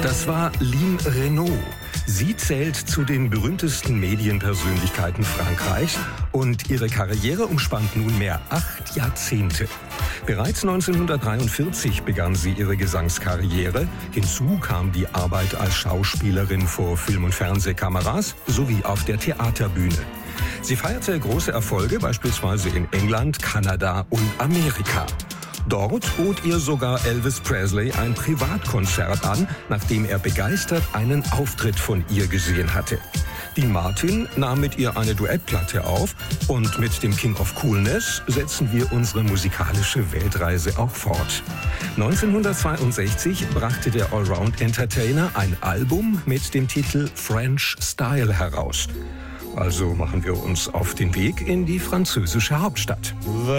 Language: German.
Das war Line Renaud. Sie zählt zu den berühmtesten Medienpersönlichkeiten Frankreichs und ihre Karriere umspannt nunmehr 8 Jahrzehnte. Bereits 1943 begann sie ihre Gesangskarriere. Hinzu kam die Arbeit als Schauspielerin vor Film- und Fernsehkameras sowie auf der Theaterbühne. Sie feierte große Erfolge beispielsweise in England, Kanada und Amerika. Dort bot ihr sogar Elvis Presley ein Privatkonzert an, nachdem er begeistert einen Auftritt von ihr gesehen hatte. Dean Martin nahm mit ihr eine Duettplatte auf und mit dem King of Coolness setzen wir unsere musikalische Weltreise auch fort. 1962 brachte der Allround-Entertainer ein Album mit dem Titel French Style heraus. Also machen wir uns auf den Weg in die französische Hauptstadt.